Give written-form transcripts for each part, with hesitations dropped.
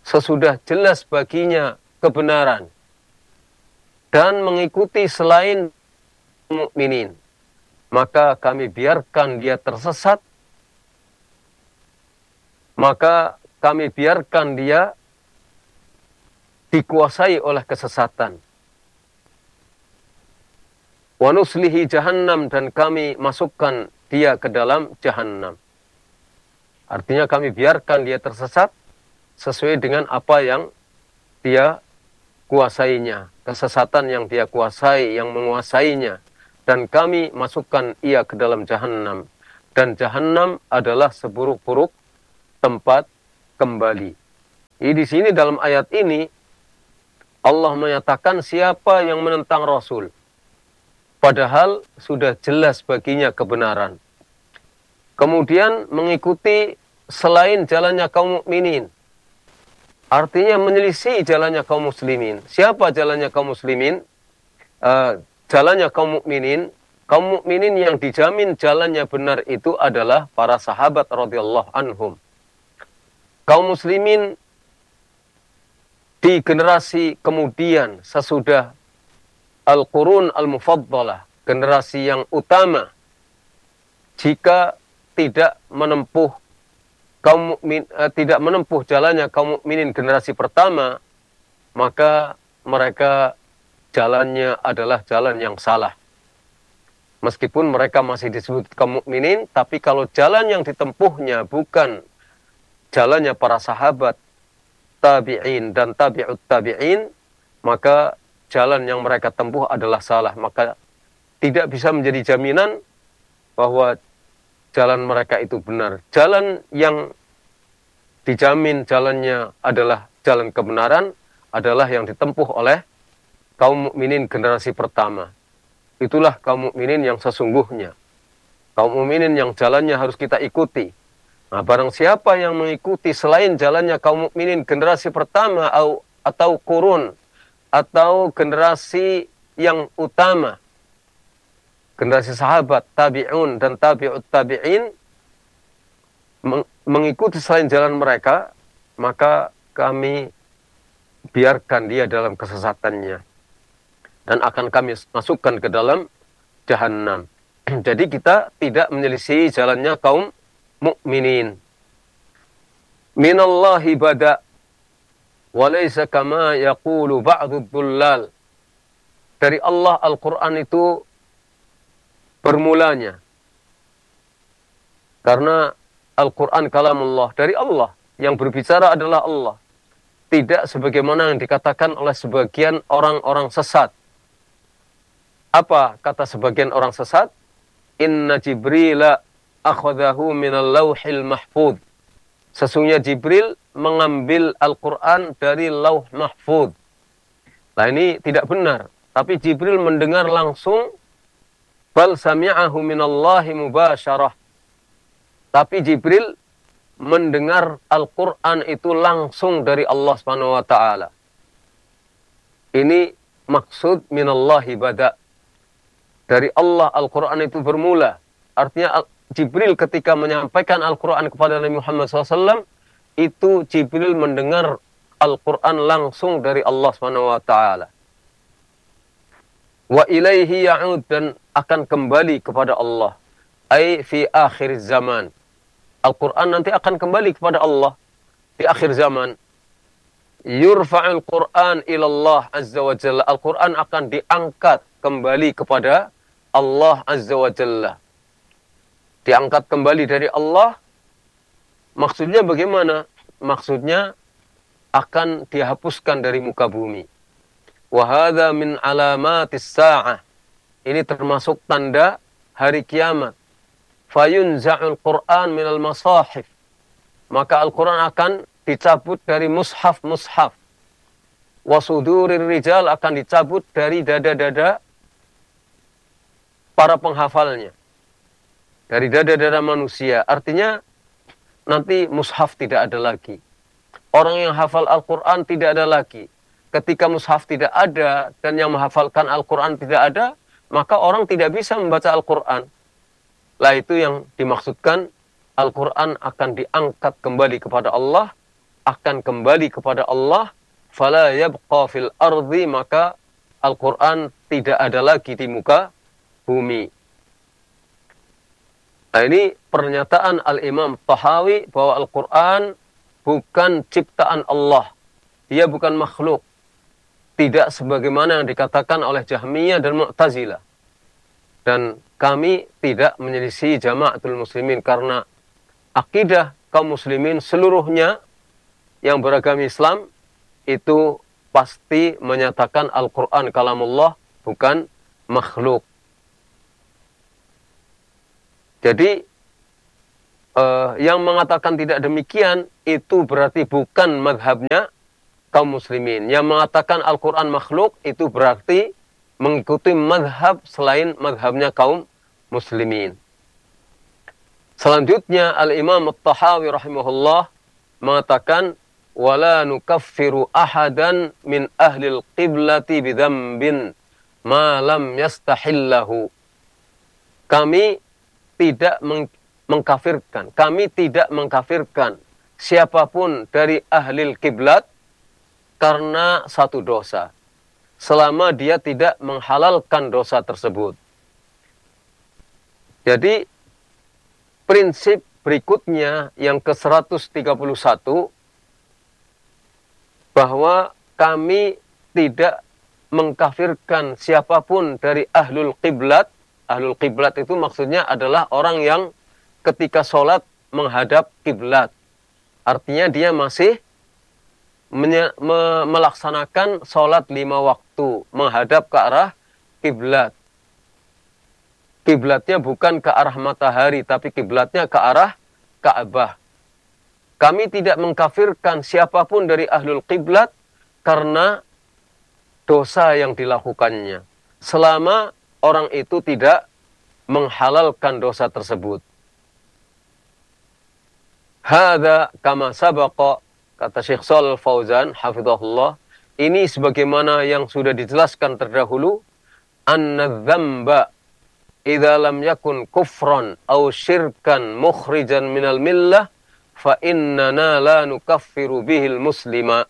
sesudah jelas baginya kebenaran dan mengikuti selain mukminin, maka kami biarkan dia tersesat, maka kami biarkan dia dikuasai oleh kesesatan. Wa nuslihi jahannam, dan kami masukkan dia ke dalam jahannam. Artinya kami biarkan dia tersesat sesuai dengan apa yang dia kuasainya, kesesatan yang dia kuasai, yang menguasainya, dan kami masukkan ia ke dalam jahannam. Dan jahannam adalah seburuk-buruk tempat kembali. Jadi di sini dalam ayat ini Allah menyatakan siapa yang menentang Rasul, padahal sudah jelas baginya kebenaran, kemudian mengikuti selain jalannya kaum mukminin, artinya menyelisih jalannya kaum muslimin. Siapa jalannya kaum muslimin? Jalannya kaum mukminin. Kaum mukminin yang dijamin jalannya benar itu adalah para sahabat radhiyallahu anhum. Kaum muslimin di generasi kemudian sesudah Al-Qurun Al-Mufaddalah, generasi yang utama, jika tidak menempuh tidak menempuh jalannya kaum mukminin generasi pertama, maka mereka jalannya adalah jalan yang salah. Meskipun mereka masih disebut kaum mukminin, tapi kalau jalan yang ditempuhnya bukan jalannya para sahabat, tabi'in dan tabi'ut tabi'in, maka jalan yang mereka tempuh adalah salah. Maka tidak bisa menjadi jaminan bahwa jalan mereka itu benar. Jalan yang dijamin jalannya adalah jalan kebenaran adalah yang ditempuh oleh kaum mukminin generasi pertama. Itulah kaum mukminin yang sesungguhnya. Kaum mukminin yang jalannya harus kita ikuti. Nah, barang siapa yang mengikuti selain jalannya kaum mukminin generasi pertama atau kurun atau generasi yang utama, generasi sahabat, tabi'un dan tabi'ut tabi'in, mengikuti selain jalan mereka, maka kami biarkan dia dalam kesesatannya dan akan kami masukkan ke dalam jahannam. Jadi kita tidak menyelisih jalannya kaum mukminin. Minallahi bada wa laysa kama yaqulu ba'dud dullal. Dari Allah Al-Qur'an itu bermulanya. Karena Al-Qur'an kalamullah, dari Allah, yang berbicara adalah Allah. Tidak sebagaimana yang dikatakan oleh sebagian orang-orang sesat. Apa kata sebagian orang sesat? Inna Jibrila akhadahu minal lauhil mahfud. Sesungguhnya Jibril mengambil Al-Quran dari lauh mahfud. Nah, ini tidak benar. Tapi Jibril mendengar langsung. Bal sami'ahu minallahi mubasyarah. Tapi Jibril mendengar Al-Quran itu langsung dari Allah Subhanahu wa ta'ala. Ini maksud minallahi bada. Dari Allah Al-Quran itu bermula. Artinya Jibril ketika menyampaikan Al-Quran kepada Nabi Muhammad SAW, itu Jibril mendengar Al-Quran langsung dari Allah SWT. Wa ilaihi ya'ud, dan akan kembali kepada Allah. Ay fi akhir zaman. Al-Quran nanti akan kembali kepada Allah di akhir zaman. Yurfa'ul Quran ilallah azza wa jalla. Al-Quran akan diangkat kembali kepada Allah azza wa jalla. Diangkat kembali dari Allah. Maksudnya bagaimana? Maksudnya akan dihapuskan dari muka bumi. Wa hadza min alamatis sa'ah. Ini termasuk tanda hari kiamat. Fayunza'ul Quran minal masahif. Maka Al-Quran akan dicabut dari mushaf-mushaf. Wasudurir rijal, akan dicabut dari dada-dada para penghafalnya. Dari dada-dada manusia. Artinya nanti mushaf tidak ada lagi. Orang yang hafal Al-Quran tidak ada lagi. Ketika mushaf tidak ada dan yang menghafalkan Al-Quran tidak ada, maka orang tidak bisa membaca Al-Quran. Lah itu yang dimaksudkan, Al-Quran akan diangkat kembali kepada Allah akan kembali kepada Allah, fala yabqa fil ardi, maka Al-Quran tidak ada lagi di muka bumi. Nah, ini pernyataan Al-Imam Tahawi bahwa Al-Quran bukan ciptaan Allah. Dia bukan makhluk. Tidak sebagaimana yang dikatakan oleh Jahmiyah dan Mu'tazilah. Dan kami tidak menyelisih Jamaatul Muslimin karena akidah kaum muslimin seluruhnya yang beragama Islam itu pasti menyatakan Al-Quran kalamullah, bukan makhluk. Jadi yang mengatakan tidak demikian itu berarti bukan madhabnya kaum muslimin. Yang mengatakan Al-Quran makhluk itu berarti mengikuti madhab selain madhabnya kaum muslimin. Selanjutnya Al-Imam At-Tahawi rahimahullah mengatakan wala nukaffiru ahadan min ahlil qiblati bidhanbin ma lam yastahillahu. Kami tidak mengkafirkan siapapun dari ahlil kiblat karena satu dosa, selama dia tidak menghalalkan dosa tersebut. Jadi prinsip berikutnya yang ke-131 bahwa kami tidak mengkafirkan siapapun dari ahlul kiblat. Ahlul kiblat itu maksudnya adalah orang yang ketika sholat menghadap kiblat. Artinya dia masih melaksanakan sholat 5 waktu menghadap ke arah kiblat. Kiblatnya bukan ke arah matahari, tapi kiblatnya ke arah Ka'bah. Kami tidak mengkafirkan siapapun dari ahlul kiblat karena dosa yang dilakukannya, selama orang itu tidak menghalalkan dosa tersebut. Hadza kama sabaqa, kata Syekh Shalal Fauzan hafizahullah, ini sebagaimana yang sudah dijelaskan terdahulu, anna dzamba idza lam yakun kufran aw syirkan mukhrijan minal millah fa innana la nukaffiru bihil muslima.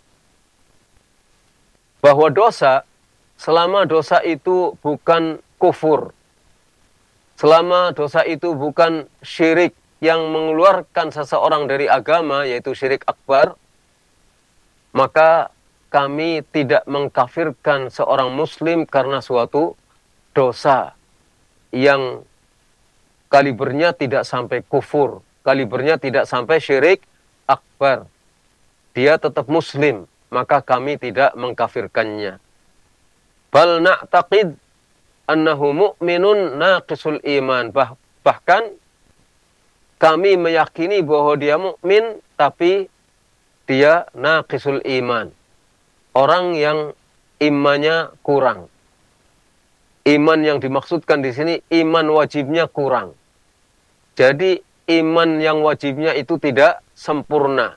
Bahwa dosa, selama dosa itu bukan kufur, selama dosa itu bukan syirik yang mengeluarkan seseorang dari agama, yaitu syirik akbar, maka kami tidak mengkafirkan seorang muslim karena suatu dosa yang kalibernya tidak sampai kufur, kalibernya tidak sampai syirik akbar. Dia tetap muslim, maka kami tidak mengkafirkannya. Bal na'taqid annahu mu'minun naqisul iman. Bahkan kami meyakini bahwa dia mukmin tapi dia naqisul iman. Orang yang imannya kurang. Iman yang dimaksudkan di sini iman wajibnya kurang. Jadi iman yang wajibnya itu tidak sempurna.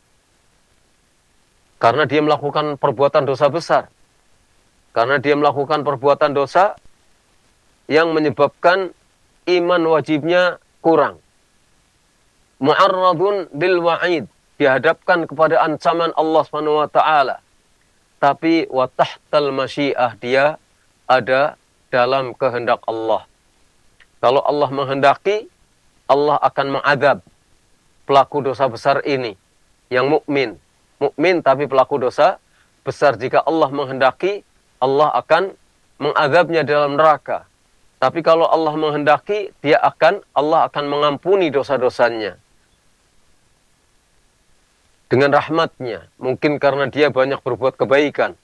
Karena dia melakukan perbuatan dosa besar. Karena dia melakukan perbuatan dosa yang menyebabkan iman wajibnya kurang. Mu'arradun bil wa'id, dihadapkan kepada ancaman Allah Subhanahu wa taala. Tapi wa tahtal masyiah, dia ada dalam kehendak Allah. Kalau Allah menghendaki, Allah akan mengadab pelaku dosa besar ini yang mukmin. Mukmin tapi pelaku dosa besar. Jika Allah menghendaki, Allah akan mengadabnya dalam neraka. Tapi kalau Allah menghendaki, Allah akan mengampuni dosa-dosanya dengan rahmatnya. Mungkin karena dia banyak berbuat kebaikan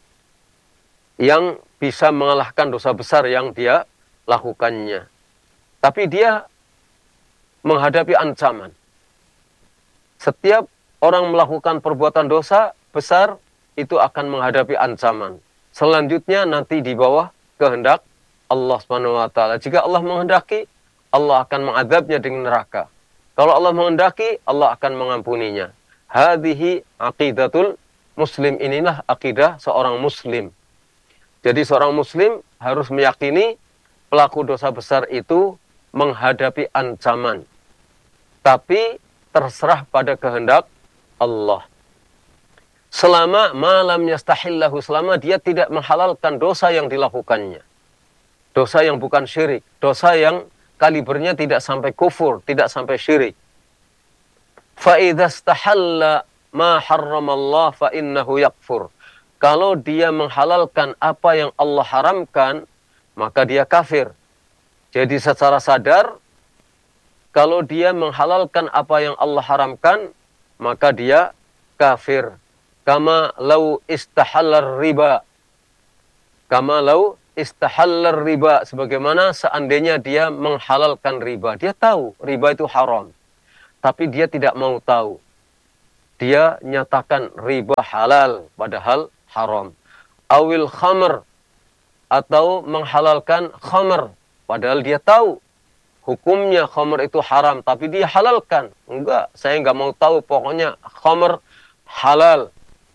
yang bisa mengalahkan dosa besar yang dia lakukannya. Tapi dia menghadapi ancaman. Setiap orang melakukan perbuatan dosa besar itu akan menghadapi ancaman. Selanjutnya nanti di bawah kehendak Allah Subhanahu wa taala. Jika Allah menghendaki, Allah akan mengadabnya dengan neraka. Kalau Allah menghendaki, Allah akan mengampuninya. Hadhihi aqidatul muslim, inilah akidah seorang muslim. Jadi seorang muslim harus meyakini pelaku dosa besar itu menghadapi ancaman. Tapi terserah pada kehendak Allah. selama malam yastahillahu, selama dia tidak menghalalkan dosa yang dilakukannya. Dosa yang bukan syirik, dosa yang kalibernya tidak sampai kufur, tidak sampai syirik. Fa idza istahalla ma harramallah fa innahu yakfur. Kalau dia menghalalkan apa yang Allah haramkan, maka dia kafir. Jadi secara sadar, kalau dia menghalalkan apa yang Allah haramkan, maka dia kafir. Kama lau istahallar riba. Kama lau istahallar riba. Sebagaimana seandainya dia menghalalkan riba. Dia tahu riba itu haram. Tapi dia tidak mau tahu. Dia nyatakan riba halal, padahal haram. Awil khamr. Atau menghalalkan khamr. Padahal dia tahu hukumnya khamr itu haram. Tapi dia halalkan. Enggak, saya enggak mau tahu. Pokoknya khamr halal.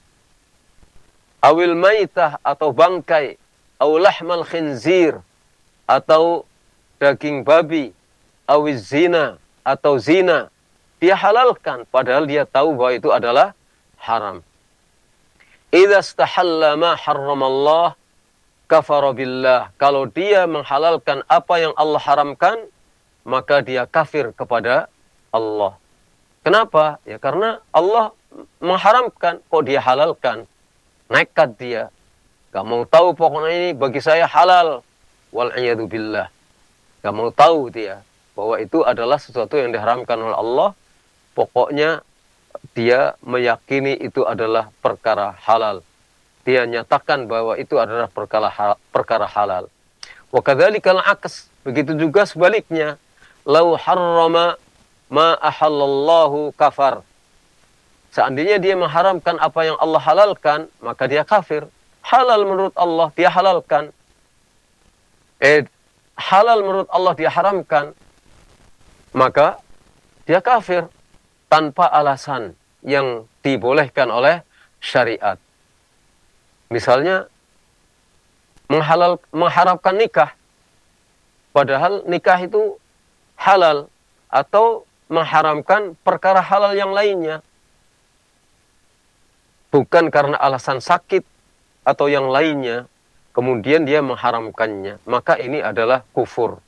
Awil maitah atau bangkai, aw lahmal khinzir atau daging babi, awiz zina atau zina, dia halalkan padahal dia tahu bahwa itu adalah haram. Idza istahalla ma harramallah kafara billah. Kalau dia menghalalkan apa yang Allah haramkan, maka dia kafir kepada Allah. Kenapa? Ya karena Allah mengharamkan, kok dia halalkan. Nekat dia. Gak mau tahu pokoknya ini bagi saya halal. Wal'iyadu billah. Gak mau tahu dia bahwa itu adalah sesuatu yang diharamkan oleh Allah. Pokoknya dia meyakini itu adalah perkara halal. Dia nyatakan bahwa itu adalah perkara halal. Wa kadzalikal aks. Begitu juga sebaliknya. Lau harrama ma ahallallahu kafar. Seandainya dia mengharamkan apa yang Allah halalkan, maka dia kafir. Halal menurut Allah, dia halalkan. Halal menurut Allah, dia haramkan. Maka dia kafir tanpa alasan yang dibolehkan oleh syariat. Misalnya, mengharapkan nikah. Padahal nikah itu halal. Atau mengharamkan perkara halal yang lainnya. Bukan karena alasan sakit atau yang lainnya, kemudian dia mengharamkannya. Maka ini adalah kufur.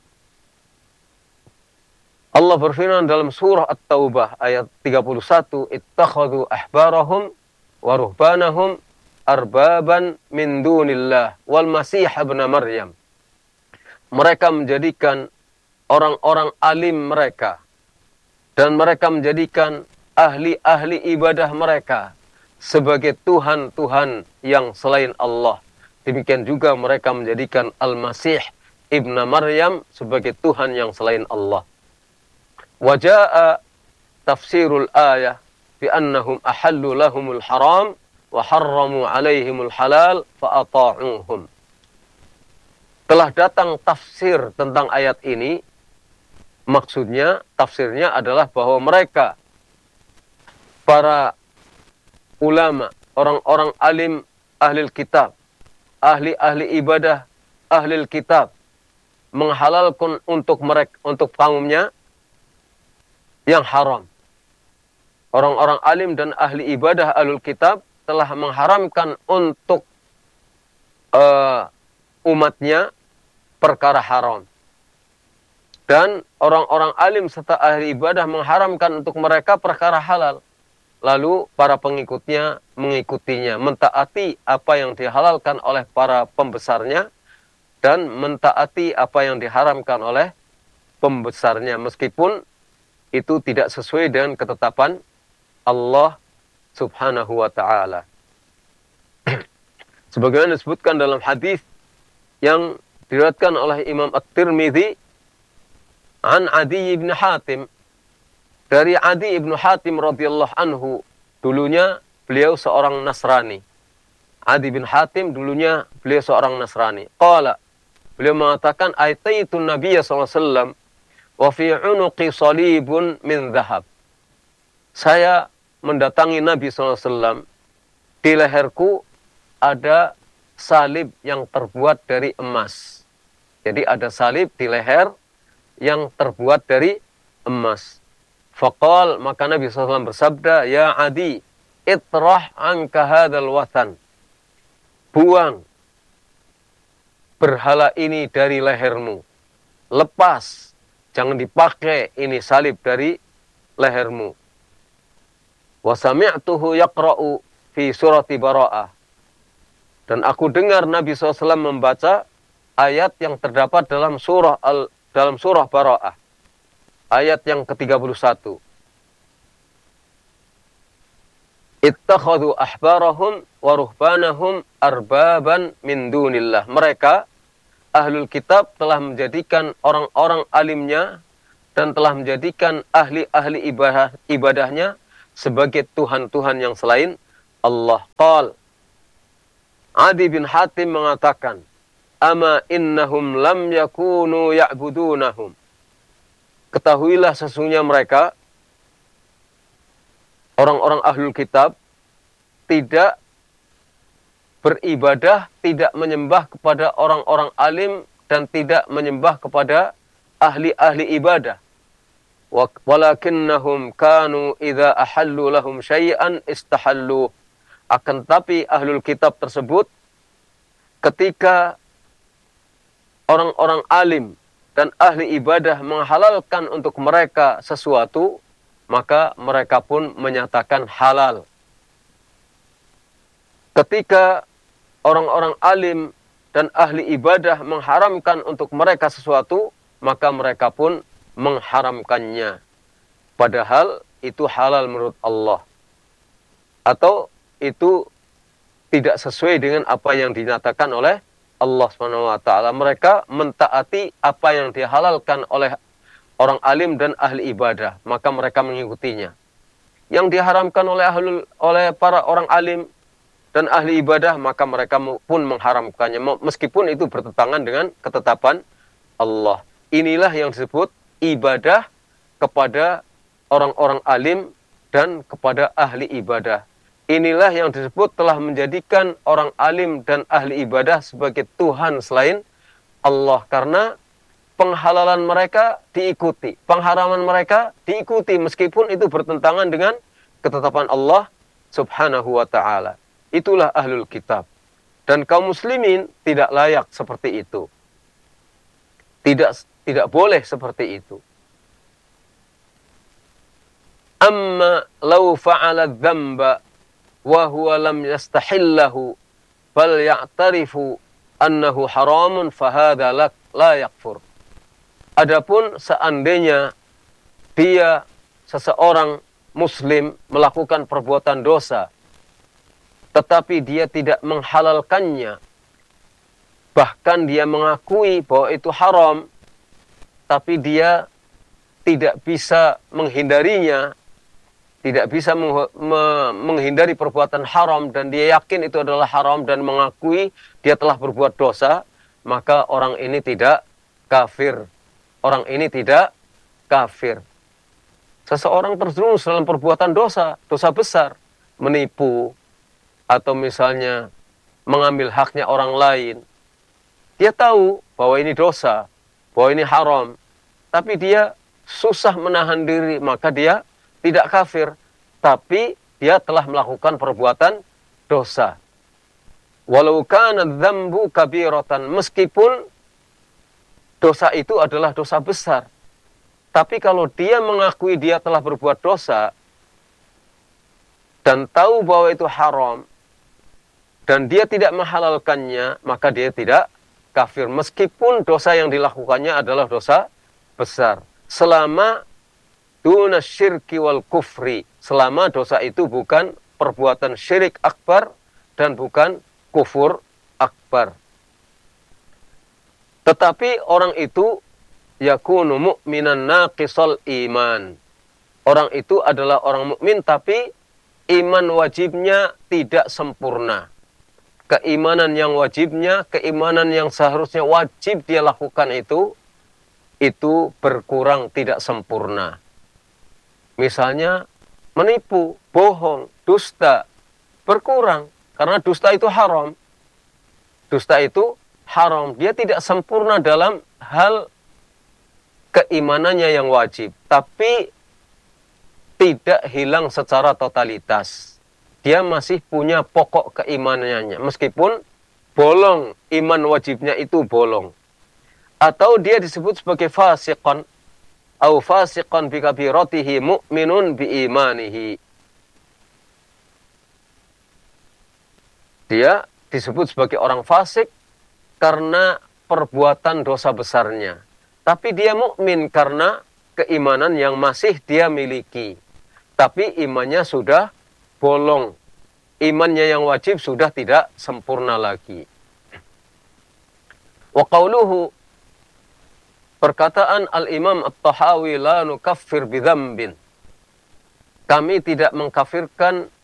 Allah berfirman dalam surah At-Taubah ayat 31, ittakhadhu ahbarahum wa ruhbanahum arbaban min dunillah wal masih ibn Maryam. Mereka menjadikan orang-orang alim mereka dan mereka menjadikan ahli-ahli ibadah mereka sebagai Tuhan-Tuhan yang selain Allah. Demikian juga mereka menjadikan Al-Masih Ibn Maryam sebagai Tuhan yang selain Allah. Waja'a tafsirul ayah bi annahum ahallu lahumul haram wa harramu alaihimul halal fa ata'uhum. Telah datang tafsir tentang ayat ini. Maksudnya, tafsirnya adalah bahwa mereka, para ulama, orang-orang alim ahli kitab, ahli-ahli ibadah ahli kitab, menghalalkan untuk mereka, untuk kaumnya yang haram. Orang-orang alim dan ahli ibadah ahli kitab telah mengharamkan untuk umatnya perkara haram. Dan orang-orang alim serta ahli ibadah mengharamkan untuk mereka perkara halal. Lalu para pengikutnya mengikutinya, mentaati apa yang dihalalkan oleh para pembesarnya dan mentaati apa yang diharamkan oleh pembesarnya, meskipun itu tidak sesuai dengan ketetapan Allah Subhanahu wa taala. Sebagaimana disebutkan dalam hadis yang diriwayatkan oleh Imam At-Tirmidzi an Adi bin Hatim, dari Adi ibn Hatim radhiyallahu anhu, dulunya beliau seorang Nasrani. Adi bin Hatim dulunya beliau seorang Nasrani. Qala, beliau mengatakan, aitaitun Nabiya SAW wa fi unuqi salibun min dhahab. Saya mendatangi Nabi SAW, di leherku ada salib yang terbuat dari emas. Jadi ada salib di leher yang terbuat dari emas. Faqal, maka Nabi SAW bersabda, ya Adi, itrah anka hadzal wathan. Buang berhala ini dari lehermu. Lepas, jangan dipakai ini salib dari lehermu. Wa sami'tuhu yaqra'u fi surati Bara'ah. Dan aku dengar Nabi SAW membaca ayat yang terdapat dalam surah Bara'ah. Ayat yang ke-31. Ittakhadhu ahbarahum wa ruhbanahum arbaban min dunillah. Mereka, ahlul kitab, telah menjadikan orang-orang alimnya dan telah menjadikan ahli-ahli ibadahnya sebagai Tuhan-Tuhan yang selain Allah. Qal, Adi bin Hatim mengatakan, ama innahum lam yakunu ya'budunahum. Ketahuilah sesungguhnya mereka, orang-orang ahlul kitab, tidak beribadah, tidak menyembah kepada orang-orang alim dan tidak menyembah kepada ahli-ahli ibadah. Walakinnahum kanu idza ahallu lahum syai'an istahallu. Akan tetapi ahlul kitab tersebut, ketika orang-orang alim dan ahli ibadah menghalalkan untuk mereka sesuatu, maka mereka pun menyatakan halal. Ketika orang-orang alim dan ahli ibadah mengharamkan untuk mereka sesuatu, maka mereka pun mengharamkannya. Padahal itu halal menurut Allah. Atau itu tidak sesuai dengan apa yang dinyatakan oleh Allah SWT. Mereka mentaati apa yang dihalalkan oleh orang alim dan ahli ibadah, maka mereka mengikutinya. Yang diharamkan oleh para orang alim dan ahli ibadah, maka mereka pun mengharamkannya, meskipun itu bertentangan dengan ketetapan Allah. Inilah yang disebut ibadah kepada orang-orang alim dan kepada ahli ibadah. Inilah yang disebut telah menjadikan orang alim dan ahli ibadah sebagai Tuhan selain Allah, karena penghalalan mereka diikuti, pengharaman mereka diikuti, meskipun itu bertentangan dengan ketetapan Allah Subhanahu wa ta'ala. Itulah ahlul kitab. Dan kaum muslimin tidak layak seperti itu. Tidak boleh seperti itu. Amma law fa'ala dzamba wa huwa lam yastahillahu fal ya'tarifu annahu haramun fahadha la yakfur. Adapun seandainya dia, seseorang muslim, melakukan perbuatan dosa, tetapi dia tidak menghalalkannya, bahkan dia mengakui bahwa itu haram, tapi dia tidak bisa menghindarinya, tidak bisa menghindari perbuatan haram, dan dia yakin itu adalah haram dan mengakui dia telah berbuat dosa, maka orang ini tidak kafir. Orang ini tidak kafir. Seseorang terjerumus dalam perbuatan dosa, dosa besar, menipu, atau misalnya mengambil haknya orang lain. Dia tahu bahwa ini dosa, bahwa ini haram, tapi dia susah menahan diri, maka dia tidak kafir, tapi dia telah melakukan perbuatan dosa. Walau kana dzambu kabiratan, meskipun dosa itu adalah dosa besar. Tapi kalau dia mengakui dia telah berbuat dosa dan tahu bahwa itu haram dan dia tidak menghalalkannya, maka dia tidak kafir. Meskipun dosa yang dilakukannya adalah dosa besar. Selama duna syirki wal kufri. Selama dosa itu bukan perbuatan syirik akbar dan bukan kufur akbar. Tetapi orang itu yakunu mu'minan naqisal iman. Orang itu adalah orang mukmin tapi iman wajibnya tidak sempurna. Keimanan yang wajibnya, keimanan yang seharusnya wajib dia lakukan itu berkurang, tidak sempurna. Misalnya menipu, bohong, dusta, berkurang karena dusta itu haram. Dusta itu haram, dia tidak sempurna dalam hal keimanannya yang wajib, tapi tidak hilang secara totalitas. dia masih punya pokok keimanannya, meskipun bolong, iman wajibnya itu bolong. Atau dia disebut sebagai fasiqan, au fasiqan bi kabiratihi mu'minun bi imanihi. Dia disebut sebagai orang fasik karena perbuatan dosa besarnya. Tapi dia mukmin karena keimanan yang masih dia miliki. Tapi imannya sudah bolong. Imannya yang wajib sudah tidak sempurna lagi. Wa qauluhu, perkataan Al-Imam At-Tahawi, la nukaffir bidzambin. Kami tidak mengkafirkan